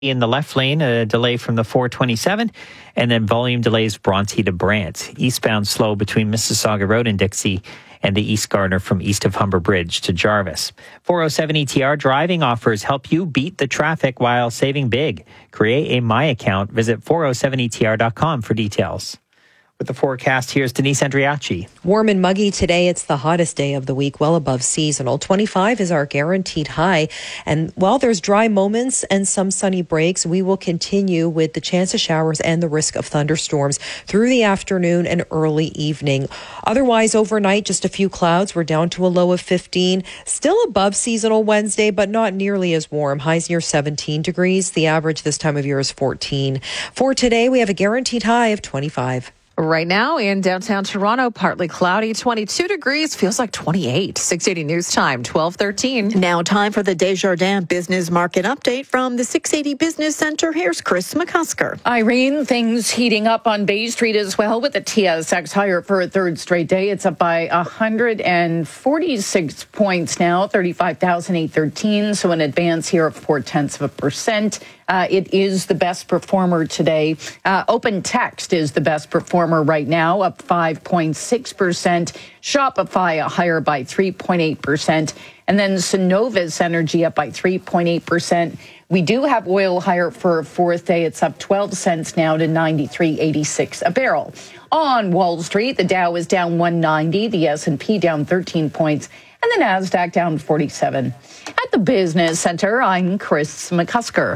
In the left lane, a delay from the 427, and then volume delays Bronte to Brant. Eastbound slow between Mississauga Road and Dixie, and the East Gardner from east of Humber Bridge to Jarvis. 407 ETR driving offers help you beat the traffic while saving big. Create a My Account. Visit 407etr.com for details. With the forecast, here's Denise Andriachi. Warm and muggy today. It's the hottest day of the week, well above seasonal. 25 is our guaranteed high. And while there's dry moments and some sunny breaks, we will continue with the chance of showers and the risk of thunderstorms through the afternoon and early evening. Otherwise, overnight, just a few clouds. We're down to a low of 15. Still above seasonal Wednesday, but not nearly as warm. Highs near 17 degrees. The average this time of year is 14. For today, we have a guaranteed high of 25. Right now in downtown Toronto, partly cloudy, 22 degrees, feels like 28. 680 News Time, 12:13. Now time for the Desjardins Business Market Update from the 680 Business Center. Here's Chris McCusker. Irene, things heating up on Bay Street as well with the TSX higher for a third straight day. It's up by 146 points now, 35,813. So an advance here of 0.4%. It is the best performer today. Open Text is the best performer right now, up 5.6%. Shopify higher by 3.8%. And then Synovus Energy up by 3.8%. We do have oil higher for a fourth day. It's up 12 cents now to 93.86 a barrel. On Wall Street, the Dow is down 190, the S&P down 13 points, and the NASDAQ down 47. At the Business Center, I'm Chris McCusker.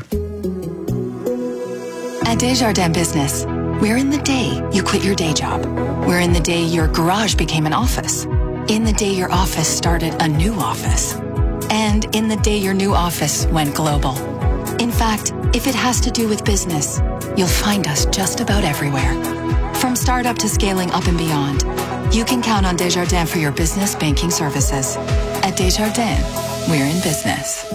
At Desjardins Business, we're in the day you quit your day job. We're in the day your garage became an office. In the day your office started a new office. And in the day your new office went global. In fact, if it has to do with business, you'll find us just about everywhere. From startup to scaling up and beyond, you can count on Desjardins for your business banking services. At Desjardins, we're in business.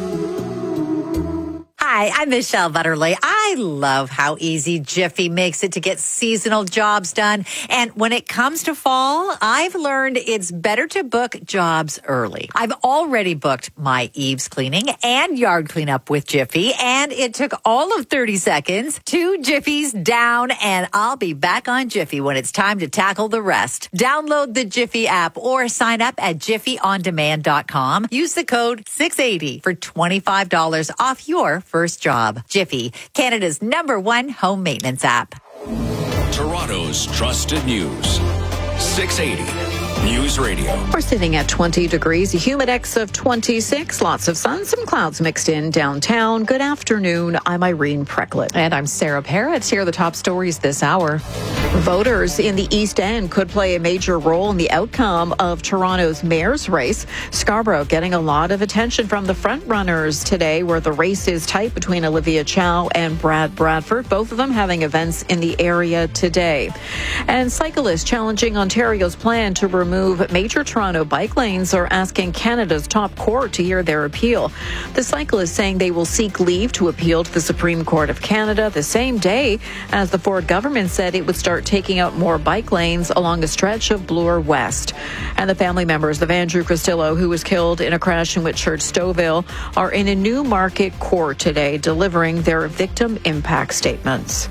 Hi, I'm Michelle Butterly. I love how easy Jiffy makes it to get seasonal jobs done. And when it comes to fall, I've learned it's better to book jobs early. I've already booked my eaves cleaning and yard cleanup with Jiffy, and it took all of 30 seconds. 2 Jiffies down, and I'll be back on Jiffy when it's time to tackle the rest. Download the Jiffy app or sign up at jiffyondemand.com. Use the code 680 for $25 off your first job. Jiffy, Canada's #1 home maintenance app. Toronto's trusted news. 680 News Radio. We're sitting at 20 degrees, a humidex of 26, lots of sun, some clouds mixed in downtown. Good afternoon. I'm Irene Precklett. And I'm Sarah Parrott. Here are the top stories this hour. Voters in the East End could play a major role in the outcome of Toronto's mayor's race. Scarborough getting a lot of attention from the front runners today, where the race is tight between Olivia Chow and Brad Bradford, both of them having events in the area today. And cyclists challenging Ontario's plan to remove major Toronto bike lanes are asking Canada's top court to hear their appeal. The cyclists saying they will seek leave to appeal to the Supreme Court of Canada the same day as the Ford government said it would start taking out more bike lanes along a stretch of Bloor West. And the family members of Andrew Castillo, who was killed in a crash in Whitchurch Stouffville, are in a Newmarket court today delivering their victim impact statements.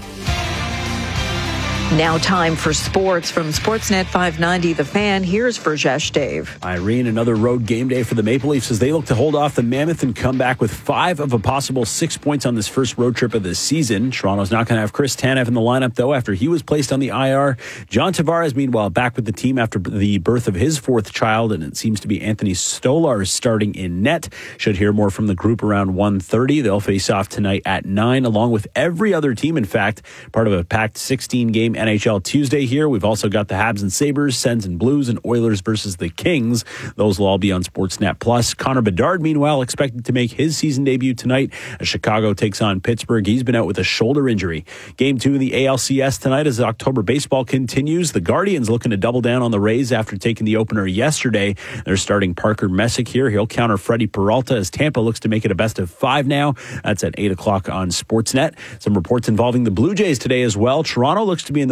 Now time for sports from Sportsnet 590 The Fan. Here's Verjesh Dave. Irene, another road game day for the Maple Leafs as they look to hold off the Mammoth and come back with 5 of a possible 6 points on this first road trip of the season. Toronto's not going to have Chris Tanev in the lineup, though, after he was placed on the IR. John Tavares, meanwhile, back with the team after the birth of his 4th child, and it seems to be Anthony Stolarz starting in net. Should hear more from the group around 1:30. They'll face off tonight at 9, along with every other team, in fact, part of a packed 16-game NHL Tuesday here. We've also got the Habs and Sabres, Sens and Blues, and Oilers versus the Kings. Those will all be on Sportsnet Plus. Connor Bedard, meanwhile, expected to make his season debut tonight as Chicago takes on Pittsburgh. He's been out with a shoulder injury. Game 2 in the ALCS tonight as October baseball continues. The Guardians looking to double down on the Rays after taking the opener yesterday. They're starting Parker Messick here. He'll counter Freddie Peralta as Tampa looks to make it a best of 5 now. That's at 8 o'clock on Sportsnet. Some reports involving the Blue Jays today as well. Toronto looks to be in the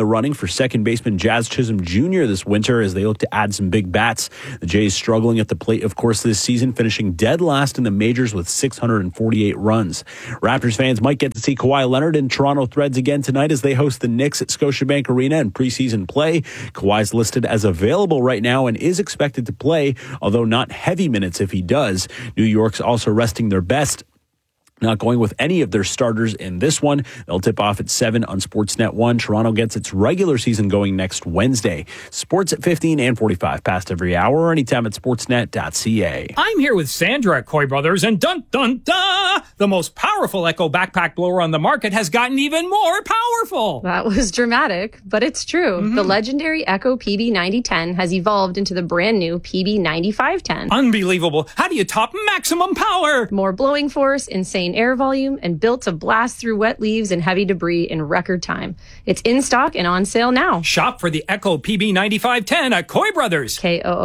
the running for second baseman Jazz Chisholm Jr. this winter as they look to add some big bats. The Jays struggling at the plate, of course, this season, finishing dead last in the majors with 648 runs. Raptors fans might get to see Kawhi Leonard in Toronto Threads again tonight as they host the Knicks at Scotiabank Arena in preseason play. Kawhi's listed as available right now and is expected to play, although not heavy minutes if he does. New York's also resting their best, not going with any of their starters in this one. They'll tip off at 7 on Sportsnet 1. Toronto gets its regular season going next Wednesday. Sports at 15 and 45 past every hour or anytime at sportsnet.ca. I'm here with Sandra at Coy Brothers, and dun dun da! The most powerful Echo backpack blower on the market has gotten even more powerful. That was dramatic, but it's true. Mm-hmm. The legendary Echo PB9010 has evolved into the brand new PB9510. Unbelievable. How do you top maximum power? More blowing force, insane air volume, and built to blast through wet leaves and heavy debris in record time. It's in stock and on sale now. Shop for the Echo PB9510 at Coy Brothers.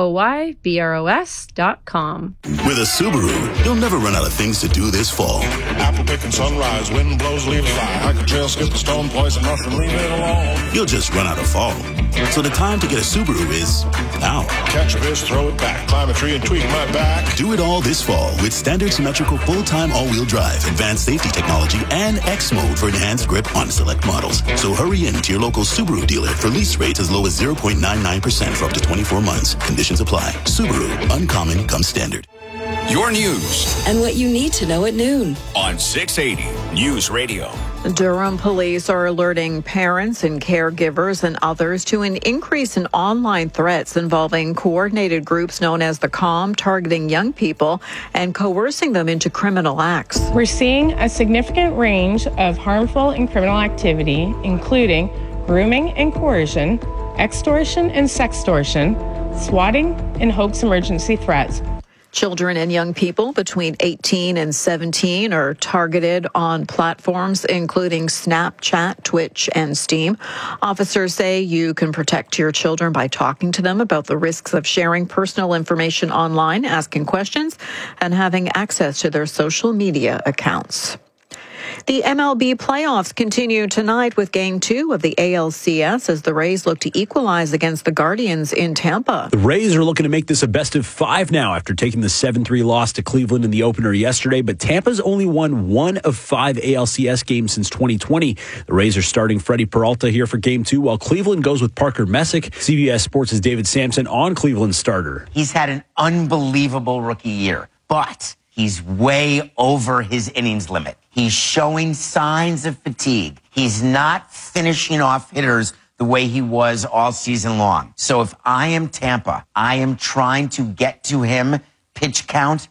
KOOYBROS.com. With a Subaru, you'll never run out of things to do this fall. Apple picking sunrise, wind blows, leaves fly. I could trail skip the stone poison, nothing, leave it alone. You'll just run out of fall. So the time to get a Subaru is now. Catch a fish, throw it back, climb a tree and tweak my back. Do it all this fall with standard symmetrical full-time all-wheel drive, advanced safety technology, and X mode for enhanced grip on select models. So hurry in to your local Subaru dealer for lease rates as low as 0.99% for up to 24 months. Conditions apply. Subaru, uncommon comes standard. Your news. And what you need to know at noon. On 680 News Radio. Durham police are alerting parents and caregivers and others to an increase in online threats involving coordinated groups known as the COM, targeting young people and coercing them into criminal acts. We're seeing a significant range of harmful and criminal activity, including grooming and coercion, extortion and sextortion, swatting, and hoax emergency threats. Children and young people between 18 and 17 are targeted on platforms including Snapchat, Twitch, and Steam. Officers say you can protect your children by talking to them about the risks of sharing personal information online, asking questions, and having access to their social media accounts. The MLB playoffs continue tonight with Game 2 of the ALCS as the Rays look to equalize against the Guardians in Tampa. The Rays are looking to make this a best of 5 now after taking the 7-3 loss to Cleveland in the opener yesterday, but Tampa's only won 1 of 5 ALCS games since 2020. The Rays are starting Freddie Peralta here for Game 2, while Cleveland goes with Parker Messick. CBS Sports' David Sampson on Cleveland's starter. He's had an unbelievable rookie year, but he's way over his innings limit. He's showing signs of fatigue. He's not finishing off hitters the way he was all season long. So if I am Tampa, I am trying to get to him, pitch count.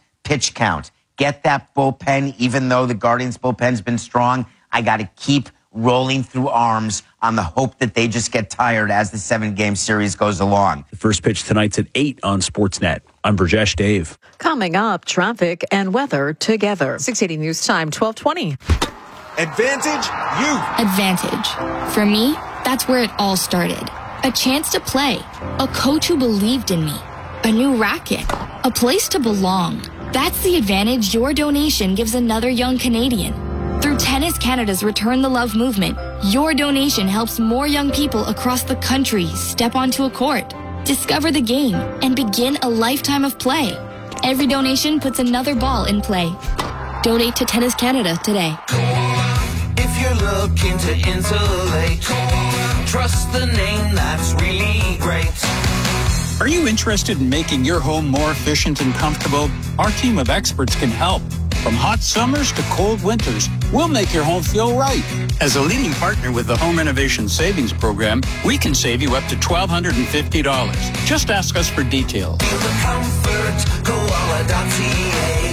Get that bullpen, even though the Guardians bullpen's been strong. I got to keep rolling through arms on the hope that they just get tired as the 7-game series goes along. The first pitch tonight's at 8 on Sportsnet. I'm Brajesh Dave. Coming up, traffic and weather together. 680 News Time, 12:20. Advantage youth. Advantage. For me, that's where it all started. A chance to play. A coach who believed in me. A new racket. A place to belong. That's the advantage your donation gives another young Canadian. Through Tennis Canada's Return the Love movement, your donation helps more young people across the country step onto a court, discover the game, and begin a lifetime of play. Every donation puts another ball in play. Donate to Tennis Canada today. If you're looking to insulate, trust the name that's really great. Are you interested in making your home more efficient and comfortable? Our team of experts can help. From hot summers to cold winters, we'll make your home feel right. As a leading partner with the Home Renovation Savings Program, we can save you up to $1,250. Just ask us for details. Feel the comfort, Koala.ca.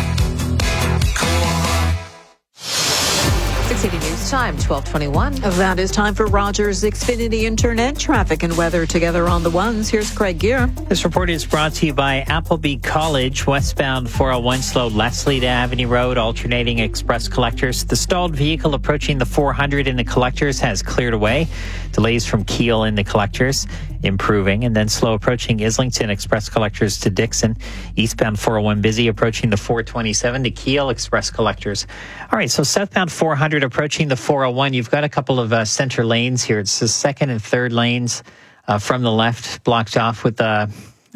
680 News Time, 12:21. That is time for Rogers Xfinity Internet traffic and weather together on the ones. Here's Craig Gear. This report is brought to you by Appleby College. Westbound 401 slowed Leslie to Avenue Road, alternating express collectors. The stalled vehicle approaching the 400 in the collectors has cleared away. Delays from Kiel in the collectors. improving. And then slow approaching Islington, express collectors to Dixon. Eastbound 401 busy approaching the 427 to Kiel, express collectors. All right, so southbound 400 approaching the 401. You've got a couple of center lanes here. It's the second and third lanes from the left blocked off with a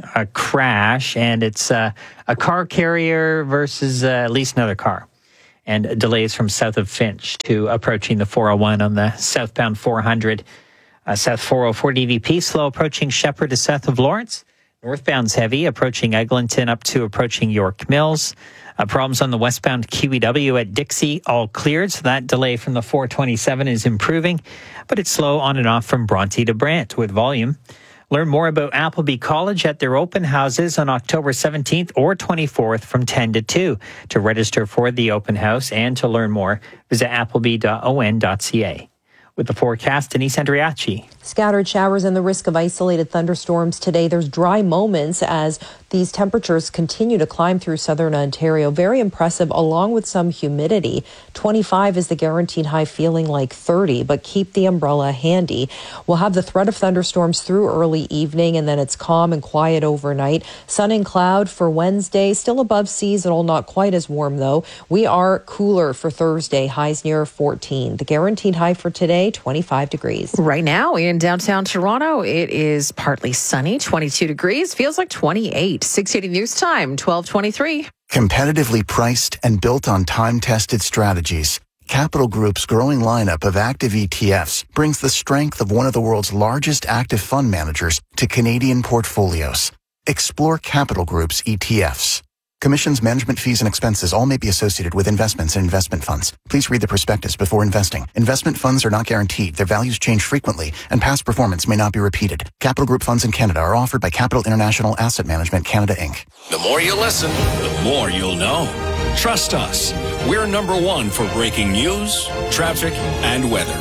crash, and it's a car carrier versus at least another car. And delays from south of Finch to approaching the 401 on the southbound 400. South 404 DVP, slow approaching Shepherd to south of Lawrence. Northbound's heavy, approaching Eglinton up to approaching York Mills. Problems on the westbound QEW at Dixie, all cleared. So that delay from the 427 is improving, but it's slow on and off from Bronte to Brant with volume. Learn more about Appleby College at their open houses on October 17th or 24th from 10 to 2. To register for the open house and to learn more, visit appleby.on.ca. With the forecast, Denise Andriachi. Scattered showers and the risk of isolated thunderstorms today. There's dry moments as these temperatures continue to climb through southern Ontario. Very impressive, along with some humidity. 25 is the guaranteed high, feeling like 30, but keep the umbrella handy. We'll have the threat of thunderstorms through early evening, and then it's calm and quiet overnight. Sun and cloud for Wednesday, still above seasonal, not quite as warm though. We are cooler for Thursday, highs near 14. The guaranteed high for today, 25 degrees. Right now in downtown Toronto, it is partly sunny, 22 degrees, feels like 28. 680 News Time, 1223. Competitively priced and built on time-tested strategies, Capital Group's growing lineup of active ETFs brings the strength of one of the world's largest active fund managers to Canadian portfolios. Explore Capital Group's ETFs. Commissions, management fees, and expenses all may be associated with investments in investment funds. Please read the prospectus before investing. Investment funds are not guaranteed. Their values change frequently, and past performance may not be repeated. Capital Group funds in Canada are offered by Capital International Asset Management Canada, Inc. The more you listen, the more you'll know. Trust us. We're number one for breaking news, traffic, and weather.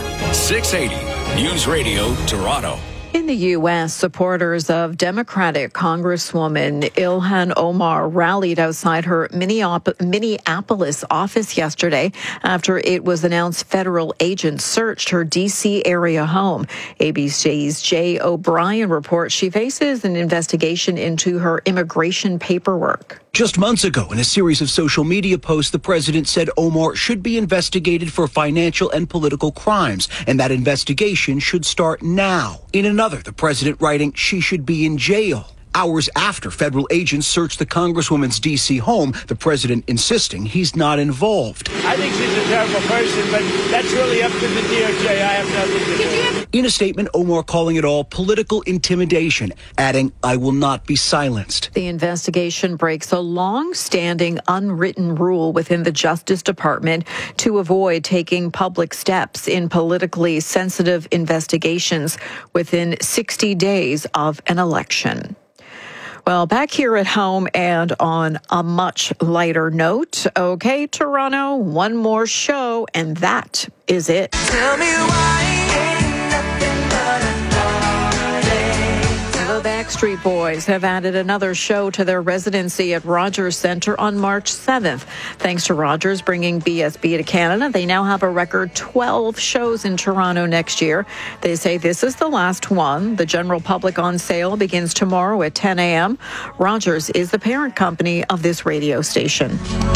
680 News Radio Toronto. In the U.S., supporters of Democratic Congresswoman Ilhan Omar rallied outside her Minneapolis office yesterday after it was announced federal agents searched her D.C. area home. ABC's Jay O'Brien reports she faces an investigation into her immigration paperwork. Just months ago, in a series of social media posts, the president said Omar should be investigated for financial and political crimes, and that investigation should start now. In another, the president writing she should be in jail. Hours after federal agents searched the Congresswoman's D.C. home, the president insisting he's not involved. I think she's a terrible person, but that's really up to the DOJ. I have nothing to do. In a statement, Omar calling it all political intimidation, adding, "I will not be silenced." The investigation breaks a long-standing unwritten rule within the Justice Department to avoid taking public steps in politically sensitive investigations within 60 days of an election. Well, back here at home and on a much lighter note, okay, Toronto, one more show, and that is it. Tell me why ain't nothing but a The Backstreet Boys have added another show to their residency at Rogers Centre on March 7th. Thanks to Rogers bringing BSB to Canada, they now have a record 12 shows in Toronto next year. They say this is the last one. The general public on sale begins tomorrow at 10 a.m. Rogers is the parent company of this radio station.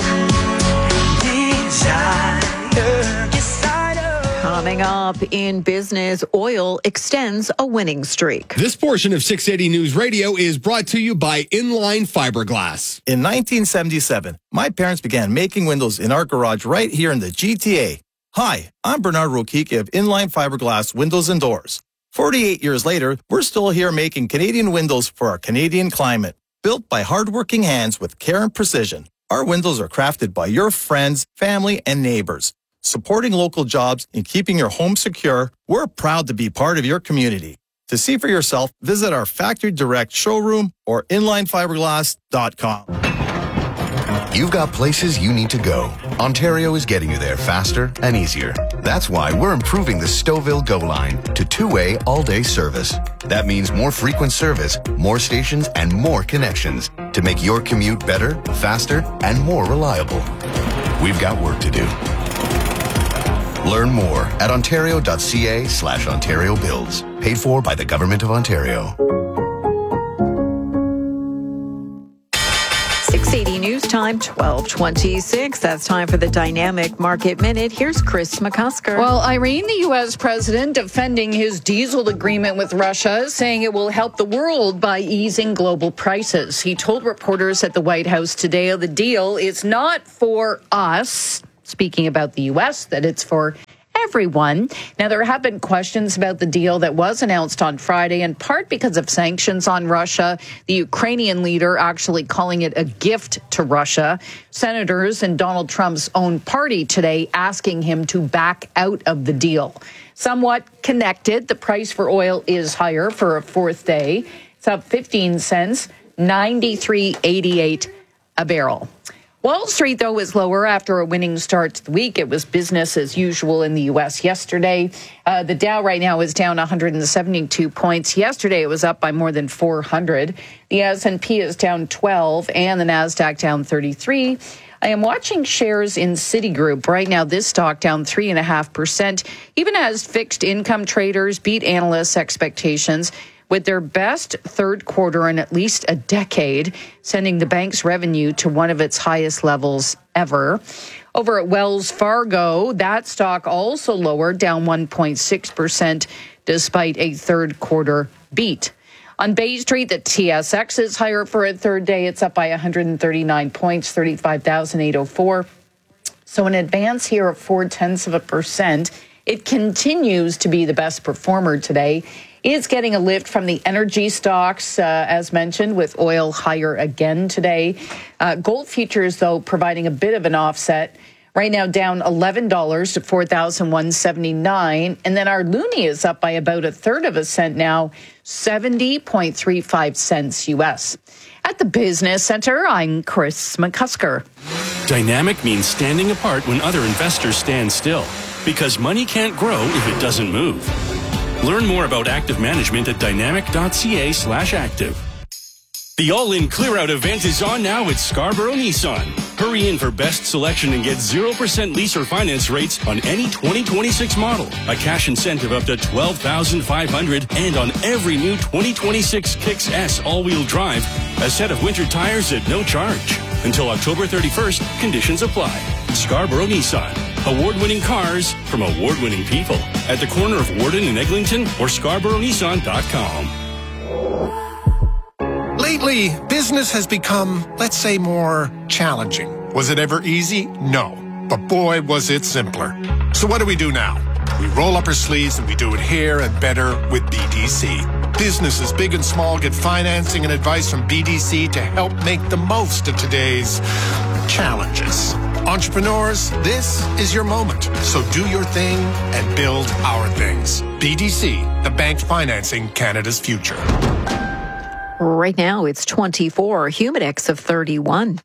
Coming up in business, oil extends a winning streak. This portion of 680 News Radio is brought to you by Inline Fiberglass. In 1977, my parents began making windows in our garage right here in the GTA. Hi, I'm Bernard Rokicki of Inline Fiberglass Windows and Doors. 48 years later, we're still here making Canadian windows for our Canadian climate. Built by hardworking hands with care and precision, our windows are crafted by your friends, family, and neighbors. Supporting local jobs and keeping your home secure, we're proud to be part of your community. To see for yourself, visit our Factory Direct showroom or inlinefiberglass.com. You've got places you need to go. Ontario is getting you there faster and easier. That's why we're improving the Stouffville GO line to two-way all-day service. That means more frequent service, more stations, and more connections to make your commute better, faster, and more reliable. We've got work to do. Learn more at ontario.ca/Ontario Builds. Paid for by the Government of Ontario. 680 News Time, 12:26. That's time for the Dynamic Market Minute. Here's Chris McCusker. Well, Irene, the U.S. president defending his diesel agreement with Russia, saying it will help the world by easing global prices. He told reporters at the White House today the deal is not for us, speaking about the U.S., that it's for everyone. Now, there have been questions about the deal that was announced on Friday, in part because of sanctions on Russia, the Ukrainian leader actually calling it a gift to Russia, senators in Donald Trump's own party today asking him to back out of the deal. Somewhat connected, the price for oil is higher for a fourth day. It's up 15 cents, $93.88 a barrel. Wall Street, though, is lower after a winning start to the week. It was business as usual in the U.S. yesterday. The Dow right now is down 172 points. Yesterday, it was up by more than 400. The S&P is down 12 and the NASDAQ down 33. I am watching shares in Citigroup. Right now, this stock down 3.5%, even as fixed income traders beat analysts' expectations with their best third quarter in at least a decade, sending the bank's revenue to one of its highest levels ever. Over at Wells Fargo, that stock also lowered, down 1.6%, despite a third quarter beat. On Bay Street, the TSX is higher for a third day. It's up by 139 points, 35,804. So an advance here of 0.4%. It continues to be the best performer today. It's getting a lift from the energy stocks, as mentioned, with oil higher again today. Gold futures, though, providing a bit of an offset. Right now down $11 to $4,179. And then our loonie is up by about a third of a cent now, 70.35 cents U.S. At the Business Center, I'm Chris McCusker. Dynamic means standing apart when other investors stand still. Because money can't grow if it doesn't move. Learn more about active management at dynamic.ca/active. The all-in clear-out event is on now at Scarborough Nissan. Hurry in for best selection and get 0% lease or finance rates on any 2026 model. A cash incentive up to $12,500 and on every new 2026 Kicks S all-wheel drive, a set of winter tires at no charge. Until October 31st, conditions apply. Scarborough Nissan. Award-winning cars from award-winning people. At the corner of Warden and Eglinton or ScarboroughNissan.com. Lately, business has become, let's say, more challenging. Was it ever easy? No. But boy, was it simpler. So what do we do now? We roll up our sleeves and we do it here and better with BDC. Businesses big and small get financing and advice from BDC to help make the most of today's challenges. Entrepreneurs, this is your moment. So do your thing and build our things. BDC, the bank financing Canada's future. Right now, it's 24, Humidex of 31.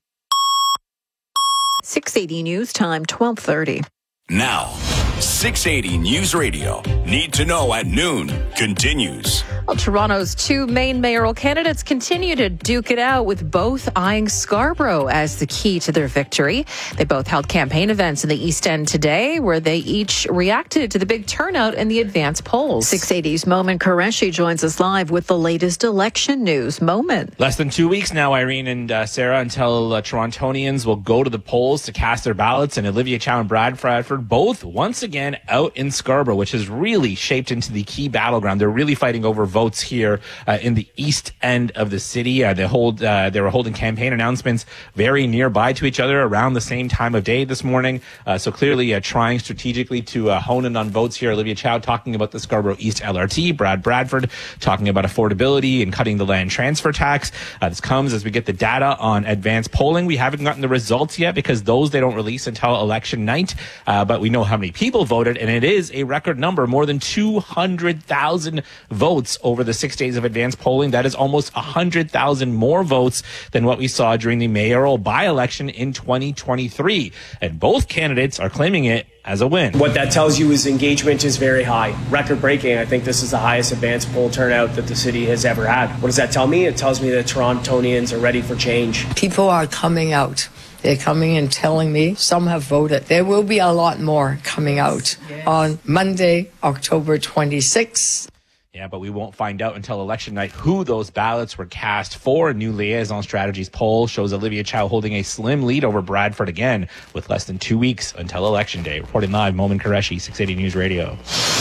680 News Time, 12:30. Now, 680 News Radio. Need to know at noon continues. Well, Toronto's two main mayoral candidates continue to duke it out, with both eyeing Scarborough as the key to their victory. They both held campaign events in the East End today, where they each reacted to the big turnout in the advance polls. 680's Moment Qureshi joins us live with the latest election news. Moment. Less than 2 weeks now, Irene and Sarah, until Torontonians will go to the polls to cast their ballots, and Olivia Chow and Brad Bradford both once again out in Scarborough, which has really shaped into the key battleground. They're really fighting over votes here in the east end of the city. They were holding campaign announcements very nearby to each other around the same time of day this morning. So clearly trying strategically to hone in on votes here. Olivia Chow talking about the Scarborough East LRT. Brad Bradford talking about affordability and cutting the land transfer tax. This comes as we get the data on advanced polling. We haven't gotten the results yet because those they don't release until election night. But we know how many people voted, and it is a record number, more than 200,000 votes over the 6 days of advanced polling. That is almost 100,000 more votes than what we saw during the mayoral by-election in 2023. And both candidates are claiming it as a win. What that tells you is engagement is very high, record-breaking. I think this is the highest advanced poll turnout that the city has ever had. What does that tell me? It tells me that Torontonians are ready for change. People are coming out. They're coming and telling me some have voted. There will be a lot more coming out on Monday, October 26th. Yeah, but we won't find out until election night who those ballots were cast for. A new Liaison Strategies poll shows Olivia Chow holding a slim lead over Bradford again with less than 2 weeks until Election Day. Reporting live, Momin Qureshi, 680 News Radio.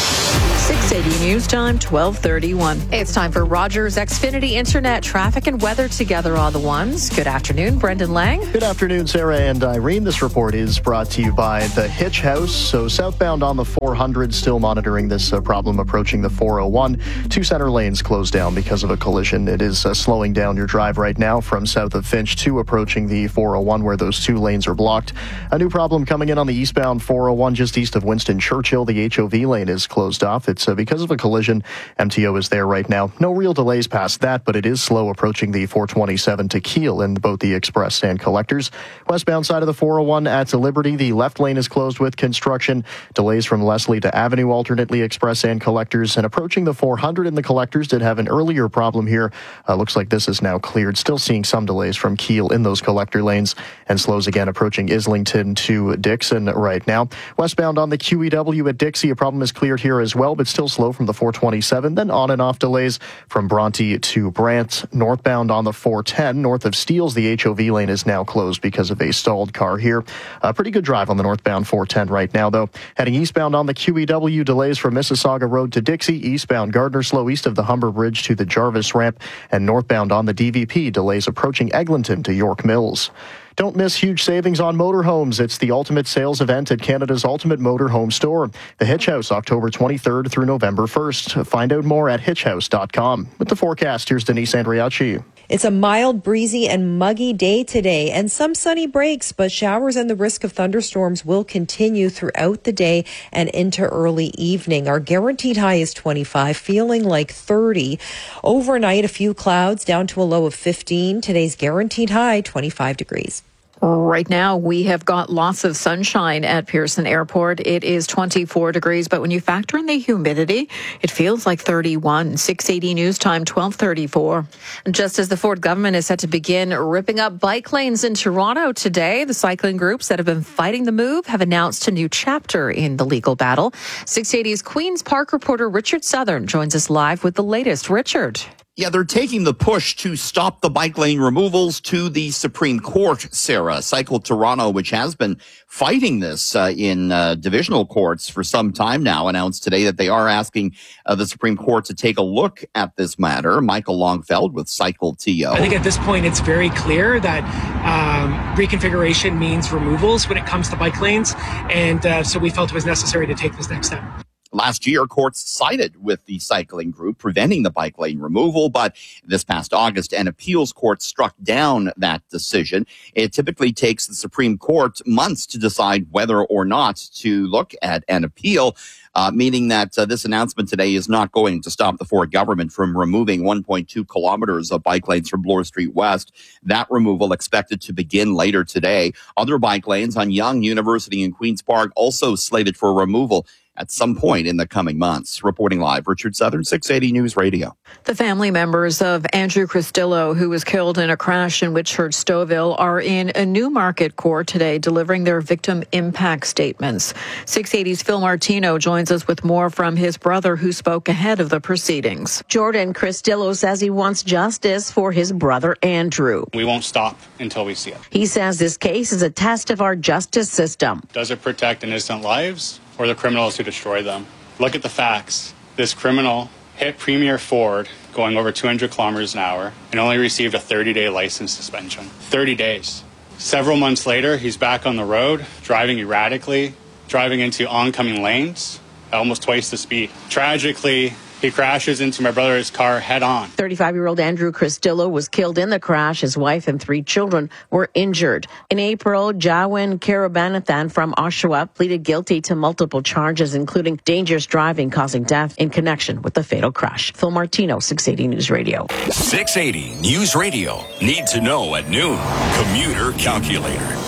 680 News Time, 12:31. It's time for Rogers Xfinity Internet traffic and weather together on the ones. Good afternoon, Brendan Lang. Good afternoon, Sarah and Irene. This report is brought to you by the Hitch House. So southbound on the 400, still monitoring this problem approaching the 401. 2 center lanes closed down because of a collision. It is slowing down your drive right now from south of Finch to approaching the 401 where those 2 lanes are blocked. A new problem coming in on the eastbound 401 just east of Winston Churchill. The HOV lane is closed off. It's because of a collision. MTO is there right now. No real delays past that, but it is slow approaching the 427 to Kiel in both the express and collectors. Westbound side of the 401 at Liberty, the left lane is closed with construction. Delays from Leslie to Avenue, alternately express and collectors. And approaching the 400 in the collectors did have an earlier problem here. Looks like this is now cleared. Still seeing some delays from Kiel in those collector lanes and slows again approaching Islington to Dixon right now. Westbound on the QEW at Dixie, a problem is cleared here as well, but still slow from the 427, then on and off delays from Bronte to Brant. Northbound on the 410, north of Steeles, the HOV lane is now closed because of a stalled car here. A pretty good drive on the northbound 410 right now, though. Heading eastbound on the QEW, delays from Mississauga Road to Dixie, eastbound Gardner slow east of the Humber Bridge to the Jarvis ramp, and northbound on the DVP, delays approaching Eglinton to York Mills. Don't miss huge savings on motorhomes. It's the ultimate sales event at Canada's Ultimate Motorhome Store. The Hitch House, October 23rd through November 1st. Find out more at hitchhouse.com. With the forecast, here's Denise Andriacci. It's a mild, breezy, and muggy day today, and some sunny breaks, but showers and the risk of thunderstorms will continue throughout the day and into early evening. Our guaranteed high is 25, feeling like 30. Overnight, a few clouds down to a low of 15. Today's guaranteed high, 25 degrees. Right now, we have got lots of sunshine at Pearson Airport. It is 24 degrees, but when you factor in the humidity, it feels like 31. 680 News Time, 12:34. Just as the Ford government is set to begin ripping up bike lanes in Toronto today, the cycling groups that have been fighting the move have announced a new chapter in the legal battle. 680's Queen's Park reporter Richard Southern joins us live with the latest. Richard. Yeah, they're taking the push to stop the bike lane removals to the Supreme Court, Sarah. Cycle Toronto, which has been fighting this in divisional courts for some time now, announced today that they are asking the Supreme Court to take a look at this matter. Michael Longfeld with Cycle TO. I think at this point it's very clear that reconfiguration means removals when it comes to bike lanes, and so we felt it was necessary to take this next step. Last year, courts sided with the cycling group, preventing the bike lane removal, but this past August, an appeals court struck down that decision. It typically takes the Supreme Court months to decide whether or not to look at an appeal, meaning that this announcement today is not going to stop the Ford government from removing 1.2 kilometers of bike lanes from Bloor Street West. That removal expected to begin later today. Other bike lanes on Yonge, University, and Queen's Park also slated for removal at some point in the coming months. Reporting live, Richard Southern, 680 News Radio. The family members of Andrew Cristillo, who was killed in a crash in Whitchurch Stouffville, are in a Newmarket court today, delivering their victim impact statements. 680's Phil Martino joins us with more from his brother, who spoke ahead of the proceedings. Jordan Cristillo says he wants justice for his brother, Andrew. We won't stop until we see it. He says this case is a test of our justice system. Does it protect innocent lives or the criminals who destroy them? Look at the facts. This criminal hit Premier Ford going over 200 kilometers an hour and only received a 30-day license suspension. 30 days. Several months later, he's back on the road, driving erratically, driving into oncoming lanes at almost twice the speed. Tragically, he crashes into my brother's car head on. 35-year-old Andrew Cristillo was killed in the crash. His wife and 3 children were injured. In April, Jawin Karabanathan from Oshawa pleaded guilty to multiple charges, including dangerous driving causing death in connection with the fatal crash. Phil Martino, 680 News Radio. 680 News Radio. Need to know at noon. Commuter Calculator.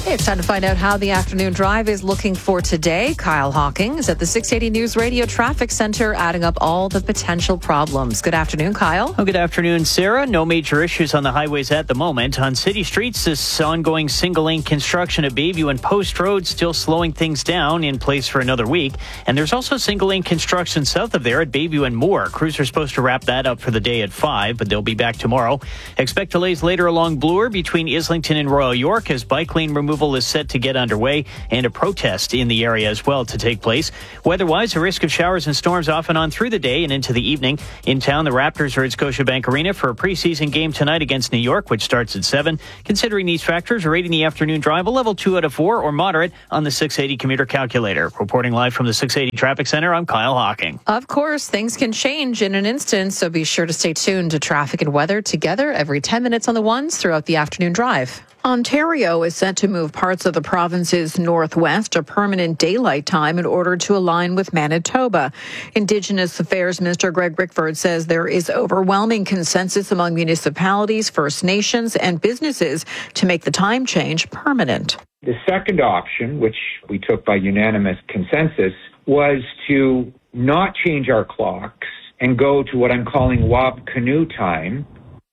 Okay, it's time to find out how the afternoon drive is looking for today. Kyle Hawking is at the 680 News Radio Traffic Center, adding up all the potential problems. Good afternoon, Kyle. Well, good afternoon, Sarah. No major issues on the highways at the moment. On city streets, this ongoing single-lane construction at Bayview and Post Road still slowing things down, in place for another week. And there's also single-lane construction south of there at Bayview and Moore. Crews are supposed to wrap that up for the day at 5, but they'll be back tomorrow. Expect delays later along Bloor between Islington and Royal York as bike lane removal is set to get underway, and a protest in the area as well to take place. Weather-wise, a risk of showers and storms off and on through the day and into the evening. In town, the Raptors are at Scotiabank Arena for a preseason game tonight against New York, which starts at 7. Considering these factors, rating the afternoon drive a level 2 out of 4 or moderate on the 680 commuter calculator. Reporting live from the 680 Traffic Center, I'm Kyle Hawking. Of course, things can change in an instant, so be sure to stay tuned to traffic and weather together every 10 minutes on the ones throughout the afternoon drive. Ontario is set to move parts of the province's northwest to permanent daylight time in order to align with Manitoba. Indigenous Affairs Minister Greg Rickford says there is overwhelming consensus among municipalities, First Nations, and businesses to make the time change permanent. The second option, which we took by unanimous consensus, was to not change our clocks and go to what I'm calling Wab Canoe time.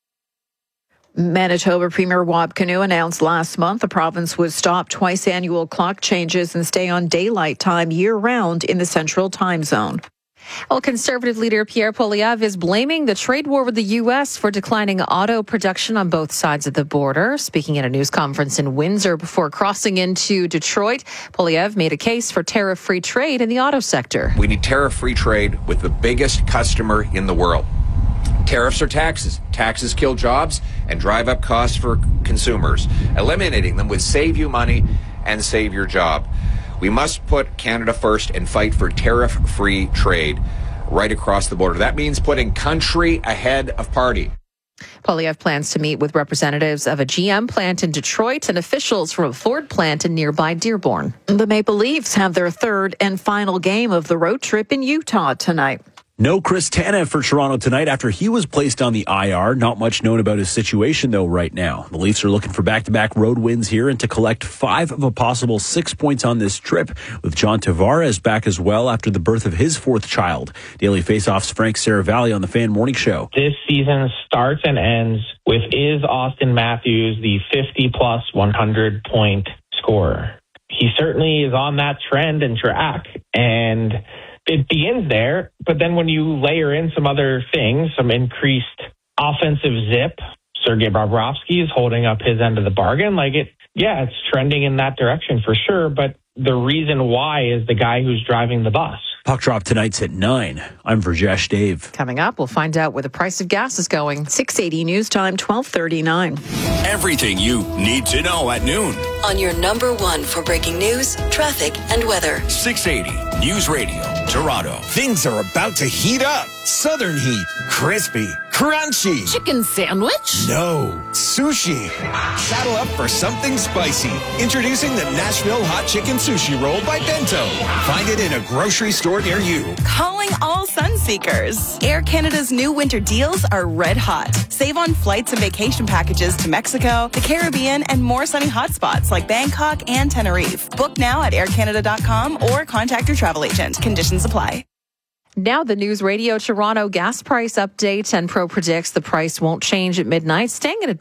Manitoba Premier Wab Canoe announced last month the province would stop twice-annual clock changes and stay on daylight time year-round in the central time zone. Well, Conservative leader Pierre Poilievre is blaming the trade war with the U.S. for declining auto production on both sides of the border. Speaking at a news conference in Windsor before crossing into Detroit, Poilievre made a case for tariff-free trade in the auto sector. We need tariff-free trade with the biggest customer in the world. Tariffs are taxes. Taxes kill jobs and drive up costs for consumers. Eliminating them would save you money and save your job. We must put Canada first and fight for tariff-free trade right across the border. That means putting country ahead of party. Poilievre plans to meet with representatives of a GM plant in Detroit and officials from a Ford plant in nearby Dearborn. The Maple Leafs have their third and final game of the road trip in Utah tonight. No Chris Tanev for Toronto tonight after he was placed on the IR. Not much known about his situation, though, right now. The Leafs are looking for back-to-back road wins here and to collect 5 of a possible 6 points on this trip, with John Tavares back as well after the birth of his 4th child. Daily Faceoff's Frank Saravalli on the Fan Morning Show. This season starts and ends with, is Austin Matthews the 50-plus 100-point scorer? He certainly is on that trend and track, and it begins there, but then when you layer in some other things, some increased offensive zip, Sergei Bobrovsky is holding up his end of the bargain. It's trending in that direction for sure, but the reason why is the guy who's driving the bus. Puck drop tonight's at 9. I'm Virjesh Dave. Coming up, we'll find out where the price of gas is going. 680 News Time, 12:39. Everything you need to know at noon. On your number one for breaking news, traffic, and weather. 680 News Radio, Toronto. Things are about to heat up. Southern heat. Crispy. Crunchy. Chicken sandwich? No. Sushi. Saddle up for something spicy. Introducing the Nashville Hot Chicken Sushi Roll by Bento. Find it in a grocery store near you. Calling all sun seekers. Air Canada's new winter deals are red hot. Save on flights and vacation packages to Mexico, the Caribbean, and more sunny hotspots like Bangkok and Tenerife. Book now at aircanada.com or contact your travel agent. Conditions apply. Now the News Radio Toronto gas price update. Enpro predicts the price won't change at midnight, staying at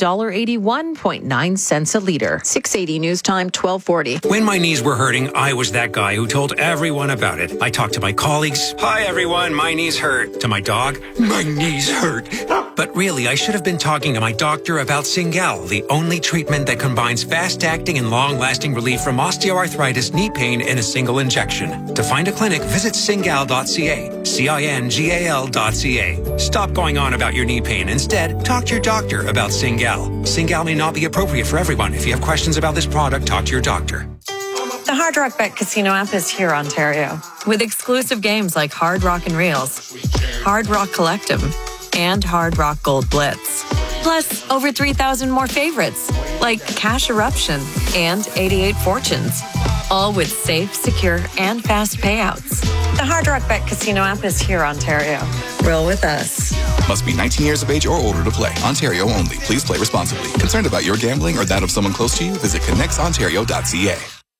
$1.81.9 a liter. 680 News Time, 12:40. When my knees were hurting, I was that guy who told everyone about it. I talked to my colleagues. Hi, everyone. My knees hurt. To my dog. My knees hurt. But really, I should have been talking to my doctor about Cingal, the only treatment that combines fast-acting and long-lasting relief from osteoarthritis, knee pain in a single injection. To find a clinic, visit cingal.ca. CINGAL.ca. Stop going on about your knee pain. Instead, talk to your doctor about Cingal. Cingal may not be appropriate for everyone. If you have questions about this product, talk to your doctor. The Hard Rock Bet Casino app is here, Ontario, with exclusive games like Hard Rock and Reels, Hard Rock Collective, and Hard Rock Gold Blitz. Plus, over 3,000 more favorites, like Cash Eruption and 88 Fortunes. All with safe, secure, and fast payouts. The Hard Rock Bet Casino app is here, Ontario. Roll with us. Must be 19 years of age or older to play. Ontario only. Please play responsibly. Concerned about your gambling or that of someone close to you? Visit connectsontario.ca.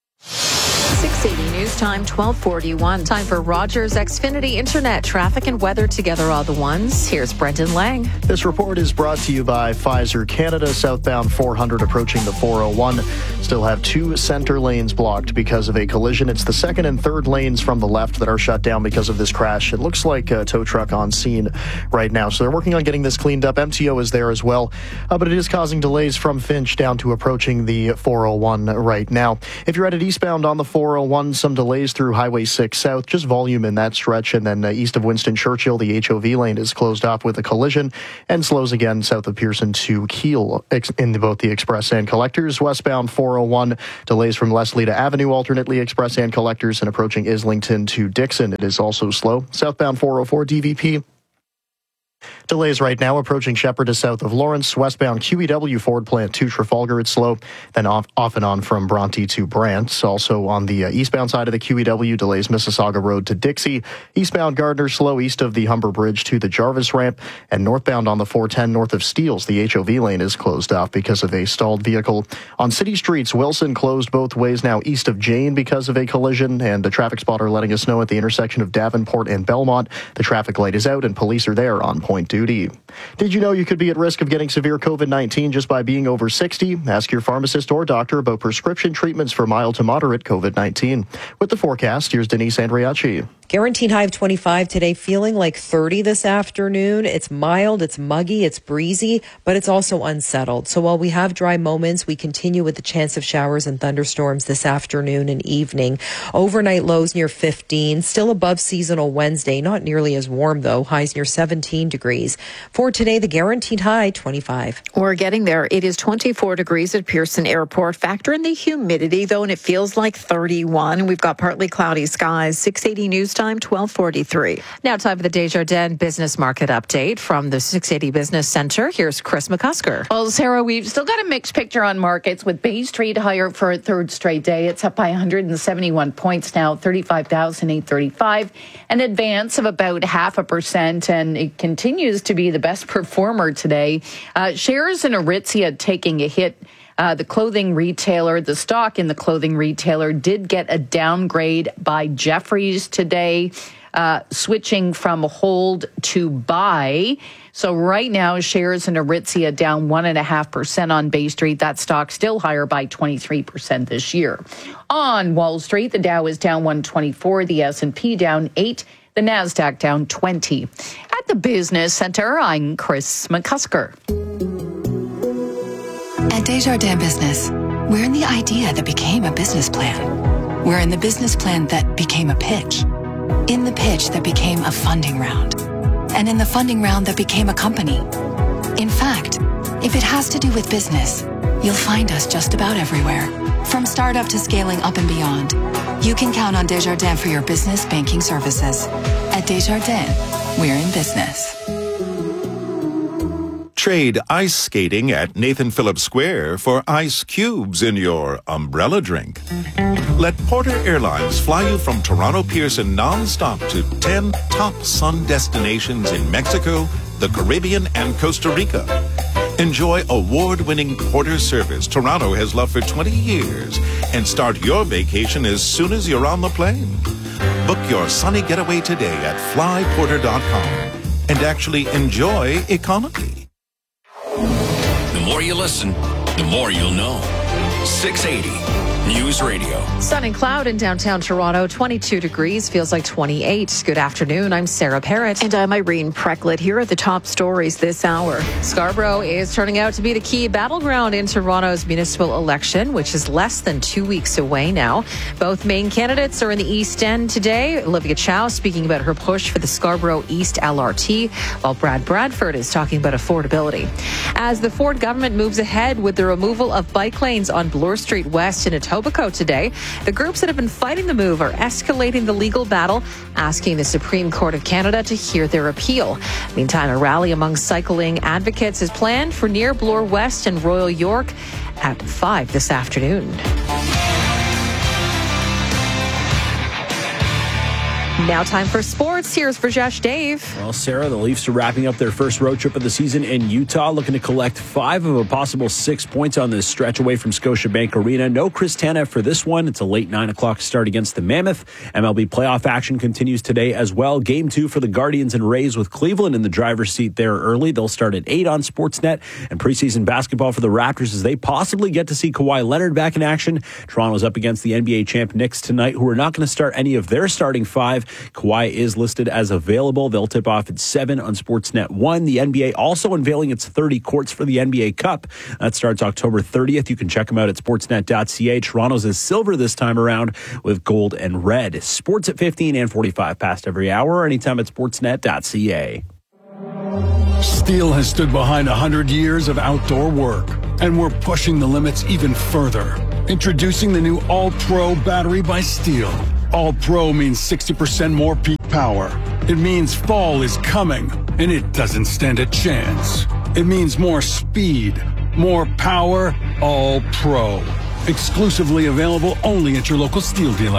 680 News Time, 1241. Time for Rogers Xfinity Internet. Traffic and weather together all the ones. Here's Brendan Lang. This report is brought to you by Pfizer Canada. Southbound 400 approaching the 401. Still have 2 center lanes blocked because of a collision. It's the second and third lanes from the left that are shut down because of this crash. It looks like a tow truck on scene right now. So they're working on getting this cleaned up. MTO is there as well. But it is causing delays from Finch down to approaching the 401 right now. If you're headed eastbound on the 401, some delays through Highway 6 South, just volume in that stretch. And then east of Winston Churchill, the HOV lane is closed off with a collision and slows again south of Pearson to Keele in both the express and collectors. Westbound 401, delays from Leslie to Avenue, alternately express and collectors, and approaching Islington to Dixon. It is also slow. Southbound 404 DVP. Delays right now approaching Shepherd to south of Lawrence. Westbound QEW Ford plant to Trafalgar, it's slow. Then off and on from Bronte to Brant. Also on the eastbound side of the QEW, delays Mississauga Road to Dixie. Eastbound Gardner slow east of the Humber Bridge to the Jarvis ramp. And northbound on the 410 north of Steeles, the HOV lane is closed off because of a stalled vehicle. On city streets, Wilson closed both ways now east of Jane because of a collision. And the traffic spotter letting us know at the intersection of Davenport and Belmont, the traffic light is out and police are there on point duty. Did you know you could be at risk of getting severe COVID-19 just by being over 60? Ask your pharmacist or doctor about prescription treatments for mild to moderate COVID-19. With the forecast, here's Denise Andriacci. Guaranteed high of 25 today, feeling like 30 this afternoon. It's mild, it's muggy, it's breezy, but it's also unsettled. So while we have dry moments, we continue with the chance of showers and thunderstorms this afternoon and evening. Overnight lows near 15, still above seasonal Wednesday. Not nearly as warm, though. Highs near 17 degrees. For today, the guaranteed high, 25. We're getting there. It is 24 degrees at Pearson Airport. Factor in the humidity, though, and it feels like 31. We've got partly cloudy skies. 680 News Time, 1243. Now time for the Desjardins Business Market Update from the 680 Business Center. Here's Chris McCusker. Well, Sarah, we've still got a mixed picture on markets with Bay Street higher for a third straight day. It's up by 171 points now, 35,835. An advance of about 0.5%, and it continues to be the best performer today. Shares in Aritzia taking a hit. The clothing retailer, the stock in the clothing retailer did get a downgrade by Jefferies today, switching from hold to buy. So right now, shares in Aritzia down 1.5% on Bay Street. That stock still higher by 23% this year. On Wall Street, the Dow is down 124, the S&P down 8, the NASDAQ down 20. At the Business Center, I'm Chris McCusker. At Desjardins Business, we're in the idea that became a business plan. We're in the business plan that became a pitch. In the pitch that became a funding round. And in the funding round that became a company. In fact, if it has to do with business, you'll find us just about everywhere. From startup to scaling up and beyond, you can count on Desjardins for your business banking services. At Desjardins, we're in business. Trade ice skating at Nathan Phillips Square for ice cubes in your umbrella drink. Let Porter Airlines fly you from Toronto Pearson non-stop to 10 top sun destinations in Mexico, the Caribbean, and Costa Rica. Enjoy award-winning Porter service Toronto has loved for 20 years and start your vacation as soon as you're on the plane. Book your sunny getaway today at flyporter.com and actually enjoy economy. The more you listen, the more you'll know. 680 News Radio. Sun and cloud in downtown Toronto, 22 degrees, feels like 28. Good afternoon, I'm Sarah Parrott. And I'm Irene Precklett. Here are the top stories this hour. Scarborough is turning out to be the key battleground in Toronto's municipal election, which is less than 2 weeks away now. Both main candidates are in the East End today. Olivia Chow speaking about her push for the Scarborough East LRT, while Brad Bradford is talking about affordability. As the Ford government moves ahead with the removal of bike lanes on Bloor Street West in Etobicoke today, the groups that have been fighting the move are escalating the legal battle, asking the Supreme Court of Canada to hear their appeal. Meantime, a rally among cycling advocates is planned for near Bloor West and Royal York at 5 this afternoon. Now time for sports. Here's Rajesh Dave. Well, Sarah, the Leafs are wrapping up their first road trip of the season in Utah, looking to collect 5 of a possible 6 points on this stretch away from Scotiabank Arena. No Chris Tanev for this one. It's a late 9 o'clock start against the Mammoth. MLB playoff action continues today as well. Game 2 for the Guardians and Rays with Cleveland in the driver's seat there early. They'll start at 8 on Sportsnet. And preseason basketball for the Raptors as they possibly get to see Kawhi Leonard back in action. Toronto's up against the NBA champ Knicks tonight, who are not going to start any of their starting 5. Kawhi is listed as available. They'll tip off at 7 on Sportsnet 1. The NBA also unveiling its 30 courts for the NBA Cup. That starts October 30th. You can check them out at sportsnet.ca. Toronto's is silver this time around with gold and red. Sports at 15 and 45 past every hour, or anytime at sportsnet.ca. Steel has stood behind 100 years of outdoor work, and we're pushing the limits even further. Introducing the new All-Pro battery by Steel. All-Pro means 60% more peak power. It means fall is coming, and it doesn't stand a chance. It means more speed, more power, All-Pro. Exclusively available only at your local Steel dealer.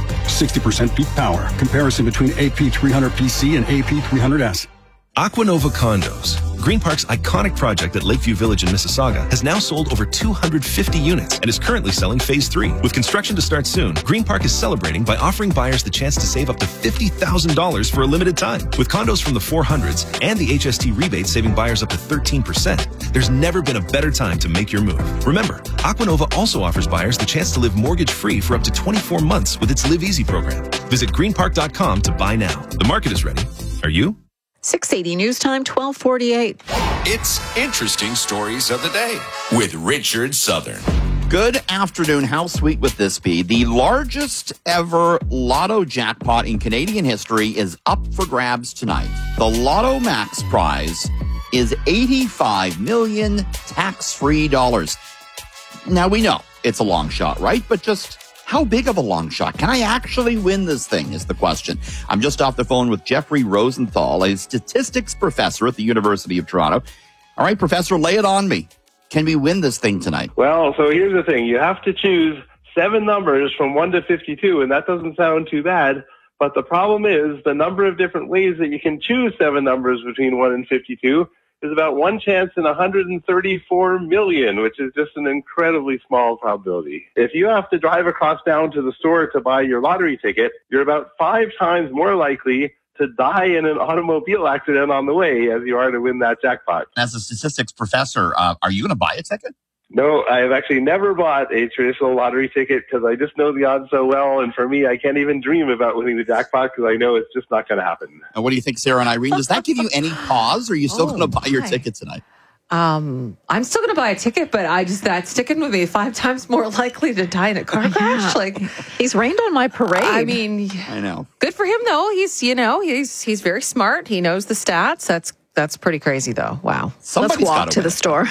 60% peak power. Comparison between AP300PC and AP300S. Aquanova Condos, Green Park's iconic project at Lakeview Village in Mississauga, has now sold over 250 units and is currently selling Phase 3. With construction to start soon, Green Park is celebrating by offering buyers the chance to save up to $50,000 for a limited time. With condos from the 400s and the HST rebate saving buyers up to 13%, there's never been a better time to make your move. Remember, Aquanova also offers buyers the chance to live mortgage-free for up to 24 months with its Live Easy program. Visit greenpark.com to buy now. The market is ready. Are you? 680 News Time, 1248. It's Interesting Stories of the Day with Richard Southern. Good afternoon. How sweet would this be? The largest ever lotto jackpot in Canadian history is up for grabs tonight. The Lotto Max prize is $85 million tax-free dollars. Now, we know it's a long shot, right? But just how big of a long shot? Can I actually win this thing is the question. I'm just off the phone with Jeffrey Rosenthal, a statistics professor at the University of Toronto. All right, Professor, lay it on me. Can we win this thing tonight? Well, so here's the thing. You have to choose 7 numbers from 1 to 52, and that doesn't sound too bad. But the problem is the number of different ways that you can choose 7 numbers between 1 and 52 is about 1 chance in 134 million, which is just an incredibly small probability. If you have to drive across down to the store to buy your lottery ticket, you're about 5 times more likely to die in an automobile accident on the way as you are to win that jackpot. As a statistics professor, are you going to buy a ticket? No, I have actually never bought a traditional lottery ticket because I just know the odds so well. And for me, I can't even dream about winning the jackpot because I know it's just not going to happen. And what do you think, Sarah and Irene? Does that give you any pause, or are you still going to buy your ticket tonight? I'm still going to buy a ticket, but that's sticking with me. 5 times more likely to die in a car crash. Like, he's rained on my parade. I mean, I know. Good for him though. He's very smart. He knows the stats. That's pretty crazy, though. Wow. Somebody's Let's walk to the store.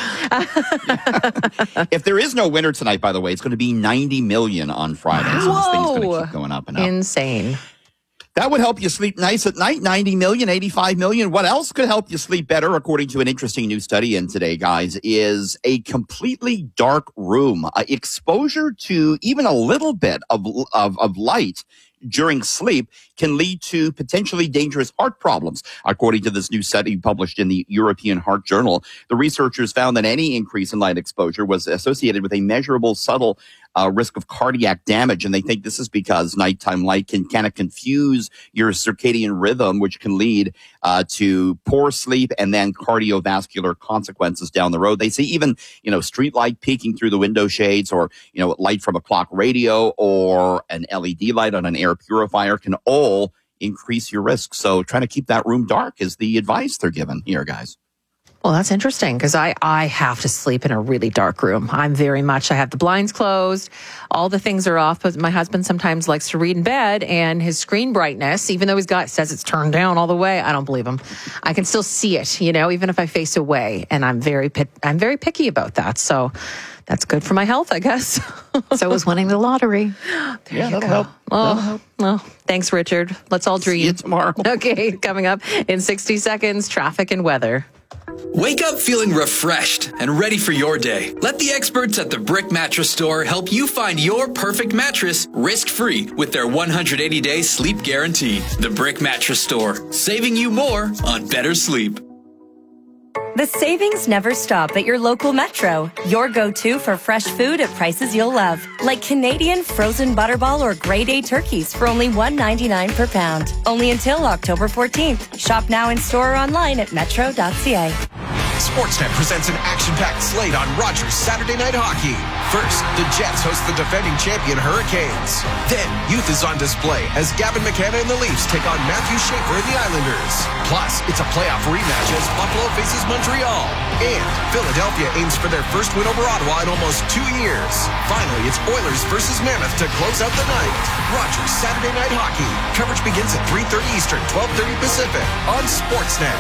If there is no winner tonight, by the way, it's going to be $90 million on Friday. So this thing's going to keep going up and up. Insane. That would help you sleep nice at night. 90 million, 85 million. What else could help you sleep better, according to an interesting new study in today, guys, is a completely dark room. Exposure to even a little bit of light during sleep can lead to potentially dangerous heart problems. According to this new study published in the European Heart Journal, the researchers found that any increase in light exposure was associated with a measurable subtle risk of cardiac damage. And they think this is because nighttime light can kind of confuse your circadian rhythm, which can lead to poor sleep and then cardiovascular consequences down the road. They say even, street light peeking through the window shades, or, light from a clock radio or an LED light on an air purifier can all increase your risk. So trying to keep that room dark is the advice they're given here, guys. Well, that's interesting because I have to sleep in a really dark room. I have the blinds closed, all the things are off, but my husband sometimes likes to read in bed, and his screen brightness, even though says it's turned down all the way, I don't believe him. I can still see it, even if I face away, and I'm very picky about that. So that's good for my health, I guess. So is winning the lottery. That'll help. Oh, thanks, Richard. Let's all dream. See you tomorrow. Okay, coming up in 60 seconds, traffic and weather. Wake up feeling refreshed and ready for your day. Let the experts at the Brick Mattress Store help you find your perfect mattress risk-free with their 180-day sleep guarantee. The Brick Mattress Store, saving you more on better sleep. The savings never stop at your local Metro. Your go-to for fresh food at prices you'll love. Like Canadian frozen butterball or grade A turkeys for only $1.99 per pound. Only until October 14th. Shop now in store or online at metro.ca. Sportsnet presents an action-packed slate on Rogers Saturday Night Hockey. First, the Jets host the defending champion Hurricanes. Then, youth is on display as Gavin McKenna and the Leafs take on Matthew Schaefer and the Islanders. Plus, it's a playoff rematch as Buffalo faces Montreal. And Philadelphia aims for their first win over Ottawa in almost 2 years. Finally, it's Oilers versus Mammoth to close out the night. Rogers Saturday Night Hockey. Coverage begins at 3:30 Eastern, 12:30 Pacific on Sportsnet.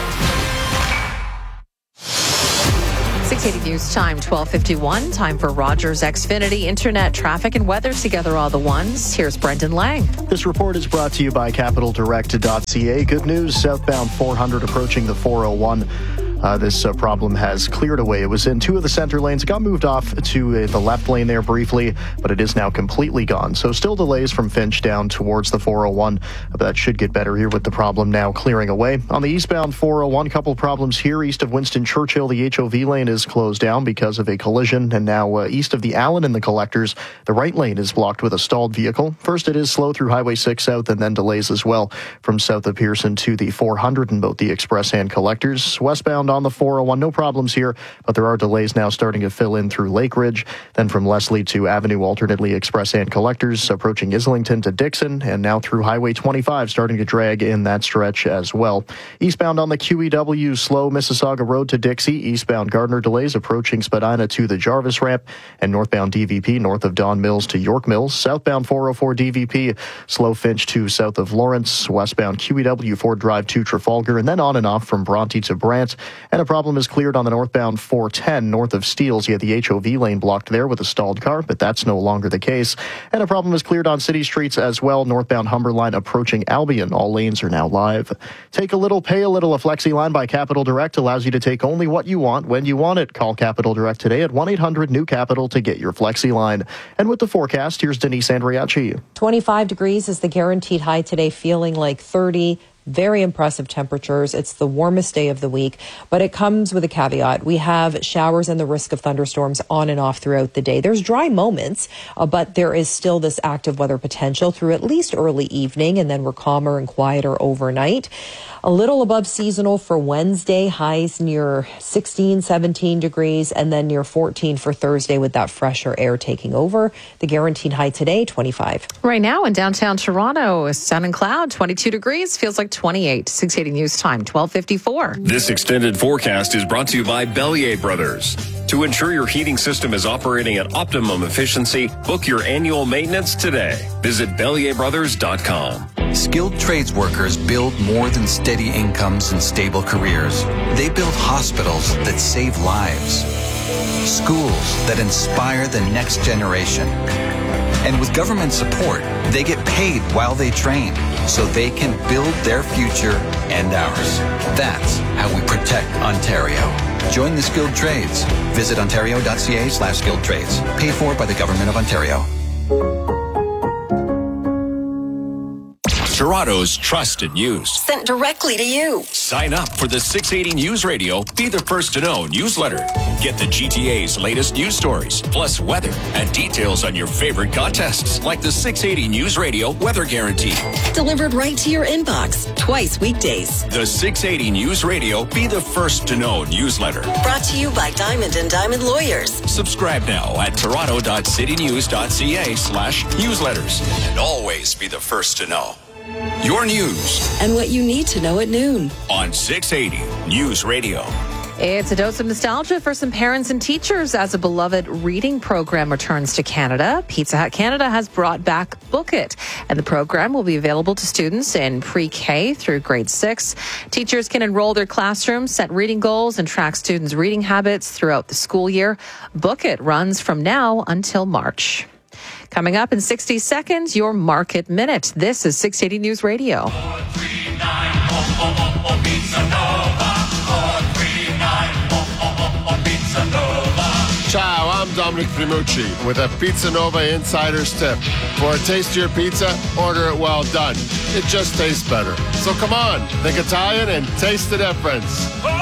680 News Time, 12:51. Time for Rogers Xfinity Internet traffic and weather together all the ones. Here's Brendan Lang. This report is brought to you by CapitalDirect.ca. Good news, southbound 400 approaching the 401. This problem has cleared away. It was in two of the center lanes. It got moved off to the left lane there briefly, but it is now completely gone. So still delays from Finch down towards the 401. But that should get better here with the problem now clearing away. On the eastbound 401, couple problems here. East of Winston Churchill, the HOV lane is closed down because of a collision. And now east of the Allen and the Collectors, the right lane is blocked with a stalled vehicle. First, it is slow through Highway 6 South and then delays as well from south of Pearson to the 400 in both the Express and Collectors. Westbound on the 401, no problems here, but there are delays now starting to fill in through Lake Ridge. Then from Leslie to Avenue, alternately Express and Collectors, approaching Islington to Dixon, and now through Highway 25, starting to drag in that stretch as well. Eastbound on the QEW, slow Mississauga Road to Dixie. Eastbound Gardner delays approaching Spadina to the Jarvis ramp, and northbound DVP north of Don Mills to York Mills. Southbound 404 DVP, slow Finch to south of Lawrence. Westbound QEW Ford Drive to Trafalgar, and then on and off from Bronte to Brant. And a problem is cleared on the northbound 410 north of Steeles. You had the HOV lane blocked there with a stalled car, but that's no longer the case. And a problem is cleared on city streets as well. Northbound Humber line approaching Albion. All lanes are now live. Take a little, pay a little. A Flexi line by Capital Direct allows you to take only what you want when you want it. Call Capital Direct today at 1-800-NEW-CAPITAL to get your Flexi line. And with the forecast, here's Denise Andriachi. 25 degrees is the guaranteed high today, feeling like 30. Very impressive temperatures. It's the warmest day of the week, but it comes with a caveat. We have showers and the risk of thunderstorms on and off throughout the day. There's dry moments, but there is still this active weather potential through at least early evening, and then we're calmer and quieter overnight. A little above seasonal for Wednesday, highs near 16, 17 degrees, and then near 14 for Thursday with that fresher air taking over. The guaranteed high today, 25. Right now in downtown Toronto, sun and cloud, 22 degrees, feels like 28. 680 News Time, 12:54. This extended forecast is brought to you by Bellier Brothers. To ensure your heating system is operating at optimum efficiency, book your annual maintenance today. Visit BellierBrothers.com. Skilled trades workers build more than steady incomes and stable careers. They build hospitals that save lives, schools that inspire the next generation. And with government support, they get paid while they train so they can build their future and ours. That's how we protect Ontario. Join the skilled trades. Visit ontario.ca/skilled trades. Paid for by the Government of Ontario. Toronto's trusted news. Sent directly to you. Sign up for the 680 News Radio Be the First to Know newsletter. Get the GTA's latest news stories, plus weather and details on your favorite contests, like the 680 News Radio Weather Guarantee. Delivered right to your inbox, twice weekdays. The 680 News Radio Be the First to Know newsletter. Brought to you by Diamond & Diamond Lawyers. Subscribe now at toronto.citynews.ca/newsletters. And always be the first to know. Your news. And what you need to know at noon. On 680 News Radio. It's a dose of nostalgia for some parents and teachers as a beloved reading program returns to Canada. Pizza Hut Canada has brought back Book It, and the program will be available to students in pre-K through grade 6. Teachers can enroll their classrooms, set reading goals, and track students' reading habits throughout the school year. Book It runs from now until March. Coming up in 60 seconds, your Market Minute. This is 680 News Radio. 439, Dominic Primucci with a Pizza Nova Insider's tip. For a tastier pizza, order it well done. It just tastes better. So come on, think Italian and taste the difference.